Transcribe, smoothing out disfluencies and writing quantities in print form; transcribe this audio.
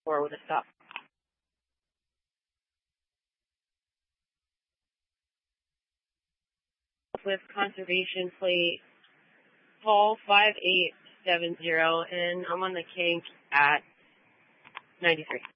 or with a stop. With conservation plate Paul 5870, and I'm on the kink at 93.